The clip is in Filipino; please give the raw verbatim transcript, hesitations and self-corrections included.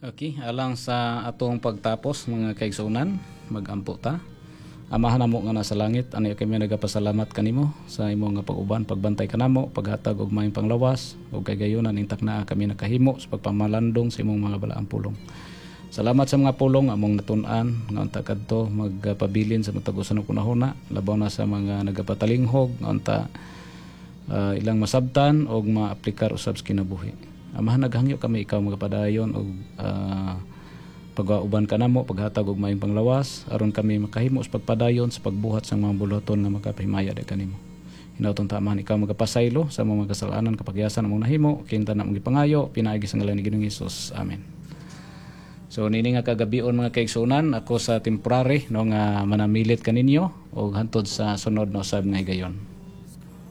Okay, alang sa atong pagtapos mga kaigsunan, magampo ta. Amahan namo nga nasa langit, ani kami nagapasalamat kanimo sa imo nga pag-uban, pagbantay kanamo, paghatag og maayong panglawas, ug kay gayunan intak na kami nakahimo sa pagpamalandong sa imong mga balaang pulong. Salamat sa mga pulong among natun-an nga unta kadto magpabilin sa matag usa ng kunahuna, labaw na sa mga nagapatalinghog nga unta uh, ilang masabtan og maaplikar usab sa kinabuhi. Amahan naghangyo kami ikaw magapadayon og uh, pag-auban kanamo, paghatag og maayong panglawas aron kami makahimo sa pagpadayon sa pagbuhat sa mga buluhaton nga magapahimaya di kanimo. Hinautong tamahan ikaw magapasaylo sa mga kasalanan kapagyasan among nahimo, kinta na mong gipangayo, pinaagi sa ngalan ni Ginoong Hesus. Amen. So nini nga kagabion mga kaigsunan, ako sa temporary no nga manamilit kaninyo og hantod sa sunod na usab nga higayon.